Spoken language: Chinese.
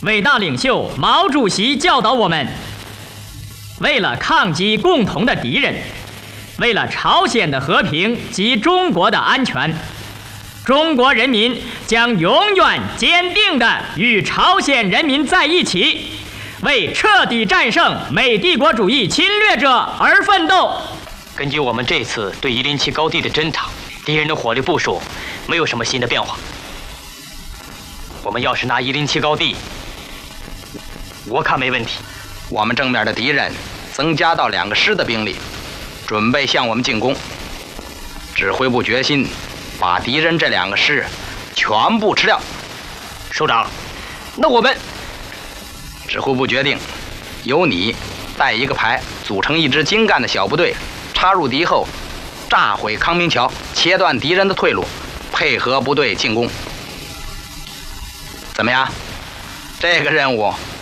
伟大领袖毛主席教导我们，为了抗击共同的敌人，为了朝鲜的和平及中国的安全，中国人民将永远坚定地与朝鲜人民在一起，为彻底战胜美帝国主义侵略者而奋斗。 根据我们这次对107高地的侦察，敌人的火力部署没有什么新的变化。我们要是拿107高地，我看没问题。 我们正面的敌人增加到2个师的兵力，准备向我们进攻。指挥部决心把敌人这2个师全部吃掉。 首长，那我们…… 指挥部决定，由你带一个排组成一支精干的小部队，插入敌后，炸毁康明桥，切断敌人的退路，配合部队进攻。怎么样？这个任务